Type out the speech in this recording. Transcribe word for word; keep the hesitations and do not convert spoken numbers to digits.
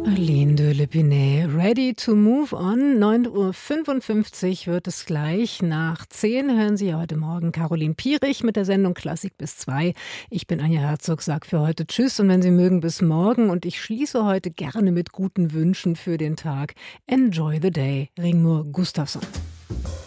Aline de Lépinay, ready to move on. neun Uhr fünfundfünfzig wird es gleich. Nach zehn hören Sie heute Morgen Caroline Pierich mit der Sendung Klassik bis zwei. Ich bin Anja Herzog, sag für heute Tschüss und wenn Sie mögen, bis morgen. Und ich schließe heute gerne mit guten Wünschen für den Tag. Enjoy the day, Rigmor Gustafsson.